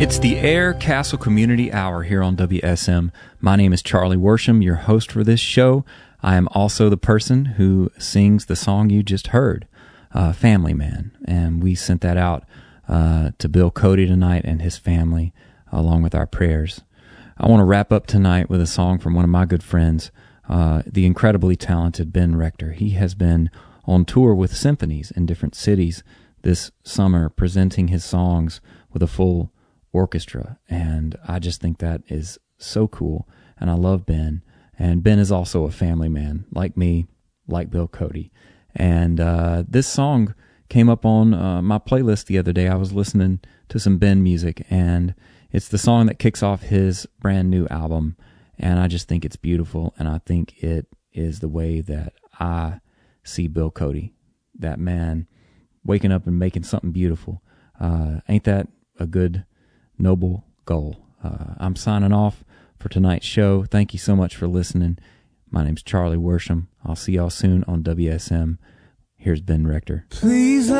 It's the Air Castle Community Hour here on WSM. My name is Charlie Worsham, your host for this show. I am also the person who sings the song you just heard, Family Man. And we sent that out to Bill Cody tonight and his family, along with our prayers. I want to wrap up tonight with a song from one of my good friends, the incredibly talented Ben Rector. He has been on tour with symphonies in different cities this summer, presenting his songs with a full orchestra, and I just think that is so cool, and I love Ben. And Ben is also a family man, like me, like Bill Cody. And this song came up on my playlist the other day. I was listening to some Ben music, and it's the song that kicks off his brand new album, and I just think it's beautiful, and I think it is the way that I see Bill Cody, that man waking up and making something beautiful. Ain't that a good, noble goal? I'm signing off for tonight's show. Thank you so much for listening. My name's Charlie Worsham. I'll see y'all soon on WSM. Here's Ben Rector. Please